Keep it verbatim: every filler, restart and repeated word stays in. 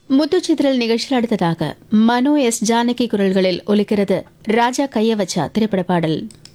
முத்துச்சித்திரல் நிகழ்ச்சியில் அடுத்ததாக மனோ எஸ் ஜானகி குரல்களில் ஒலிக்கிறது ராஜா கைய வச்சா திரைப்பட பாடல்.